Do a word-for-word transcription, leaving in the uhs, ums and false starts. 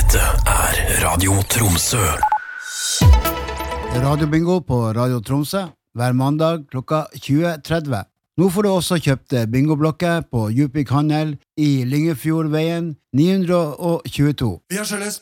Dette er Radio Tromsø. Radiobingo på Radio Tromsø hver mandag klokka tjue tretti. Nå får du også kjøpt bingoblokker på Djupvik Handel i Lyngefjordveien ni hundre tjueto. Vi har så lyst